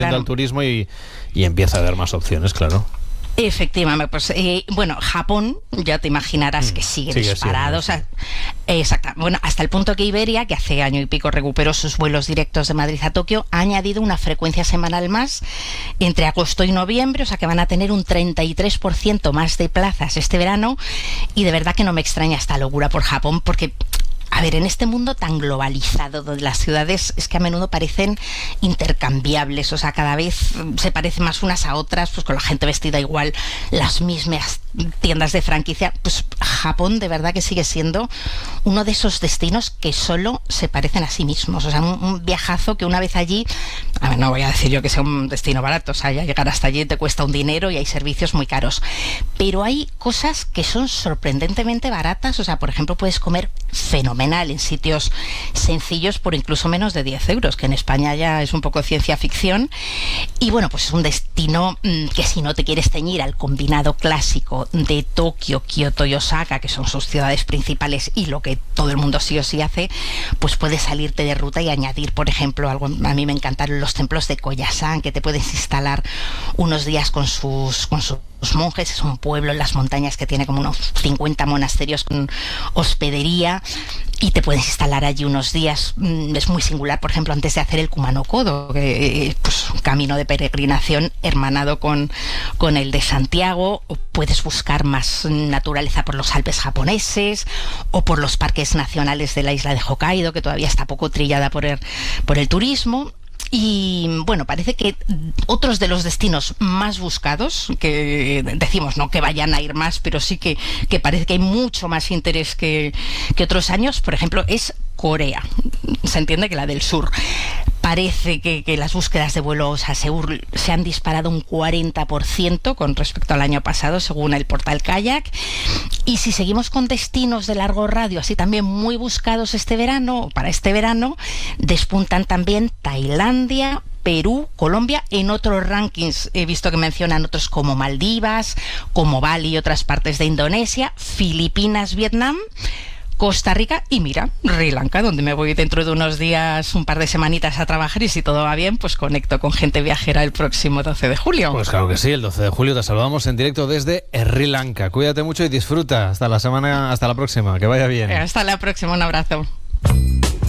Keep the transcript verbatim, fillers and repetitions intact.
claro. al turismo y, y empieza a haber más opciones, claro. Efectivamente, pues eh, bueno, Japón, ya te imaginarás que sigue, sigue disparado, o sea, exacto, bueno, hasta el punto que Iberia, que hace año y pico recuperó sus vuelos directos de Madrid a Tokio, ha añadido una frecuencia semanal más entre agosto y noviembre, o sea que van a tener un treinta y tres por ciento más de plazas este verano, y de verdad que no me extraña esta locura por Japón, porque a ver, en este mundo tan globalizado, donde las ciudades es que a menudo parecen intercambiables, o sea, cada vez se parecen más unas a otras, pues con la gente vestida igual, las mismas tiendas de franquicia, pues Japón de verdad que sigue siendo uno de esos destinos que solo se parecen a sí mismos, o sea, un, un viajazo que una vez allí, a ver, no voy a decir yo que sea un destino barato, o sea, ya llegar hasta allí te cuesta un dinero y hay servicios muy caros, pero hay cosas que son sorprendentemente baratas, o sea, por ejemplo, puedes comer fenomenal en sitios sencillos por incluso menos de diez euros, que en España ya es un poco ciencia ficción. Y bueno, pues es un destino mmm, que si no te quieres ceñir al combinado clásico de Tokio, Kioto y Osaka, que son sus ciudades principales y lo que todo el mundo sí o sí hace, pues puedes salirte de ruta y añadir, por ejemplo, algo, a mí me encantaron los templos de Koyasan, que te puedes instalar unos días con sus, con sus monjes. Es un pueblo en las montañas que tiene como unos cincuenta monasterios con hospedería y te puedes instalar allí unos días. Es muy singular, por ejemplo, antes de hacer el Kumano Kodo, que es pues, un camino de peregrinación hermanado con, con el de Santiago. O puedes buscar más naturaleza por los Alpes japoneses o por los parques nacionales de la isla de Hokkaido, que todavía está poco trillada por el, por el turismo. Y bueno, parece que otros de los destinos más buscados, que decimos no que vayan a ir más, pero sí que, que parece que hay mucho más interés que, que otros años, por ejemplo, es Corea. Se entiende que la del sur. Parece que, que las búsquedas de vuelos a Seúl se han disparado un cuarenta por ciento con respecto al año pasado, según el portal Kayak. Y si seguimos con destinos de largo radio, así también muy buscados este verano, para este verano, despuntan también Tailandia, Perú, Colombia. En otros rankings he visto que mencionan otros como Maldivas, como Bali y otras partes de Indonesia, Filipinas, Vietnam, Costa Rica y mira, Sri Lanka, donde me voy dentro de unos días, un par de semanitas a trabajar, y si todo va bien, pues conecto con gente viajera el próximo doce de julio. Pues claro que sí, el doce de julio te saludamos en directo desde Sri Lanka. Cuídate mucho y disfruta. Hasta la semana, hasta la próxima. Que vaya bien. Hasta la próxima, un abrazo.